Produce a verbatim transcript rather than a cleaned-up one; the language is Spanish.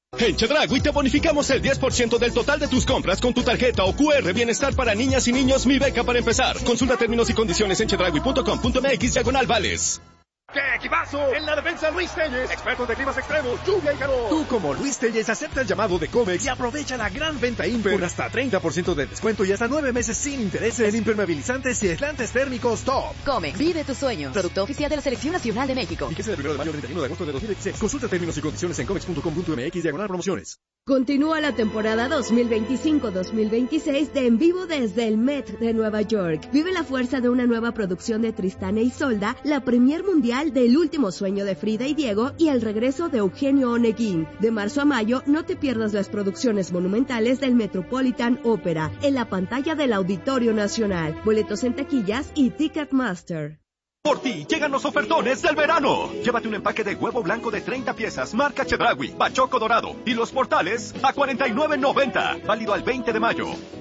En Chedraui te bonificamos el diez por ciento del total de tus compras con tu tarjeta o Q R Bienestar para niñas y niños Mi Beca para empezar. Consulta términos y condiciones en chedraui punto com punto m x diagonal vales. ¡Qué equipazo! En la defensa Luis Telles, expertos de climas extremos, lluvia y calor. Tú como Luis Telles acepta el llamado de Comex y aprovecha la gran venta Imper con hasta treinta por ciento de descuento y hasta nueve meses sin intereses en impermeabilizantes y aislantes térmicos top. Comex, vive tus sueños. Producto oficial de la Selección Nacional de México. Y que sea del primero de mayo al treinta y uno de agosto de dos mil dieciséis. Consulta términos y condiciones en comex punto com punto m x diagonal promociones. Continúa la temporada dos mil veinticinco dos mil veintiséis de En Vivo desde el Met de Nueva York. Vive la fuerza de una nueva producción de Tristán e Isolda, la premier mundial del último sueño de Frida y Diego y el regreso de Eugenio Oneguín. De marzo a mayo, no te pierdas las producciones monumentales del Metropolitan Opera en la pantalla del Auditorio Nacional. Boletos en taquillas y Ticketmaster. Por ti llegan los ofertones del verano. Llévate un empaque de huevo blanco de treinta piezas, marca Chedraui, bachoco dorado y los portales a cuarenta y nueve noventa. Válido al veinte de mayo.